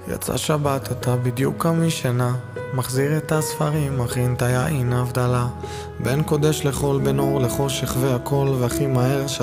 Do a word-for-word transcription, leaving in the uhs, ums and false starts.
יצא שבת, אתה בדיוק קם משינה, מחזיר את הספרים, מכין את היין הבדלה, בין קודש לחול, בין אור לחושך והכל, והכי מהר